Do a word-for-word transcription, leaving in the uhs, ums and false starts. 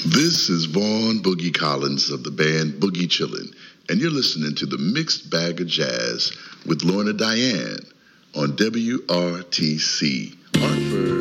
This is Vaughn Boogie Collins of the band Boogie Chillin', and you're listening to the Mixed Bag of Jazz with Lorna Diane on W R T C, Hartford.